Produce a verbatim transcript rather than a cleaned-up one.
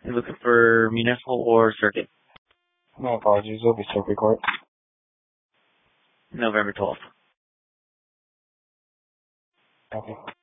You're looking for municipal or circuit? My apologies, it'll be circuit court. November twelfth. Okay.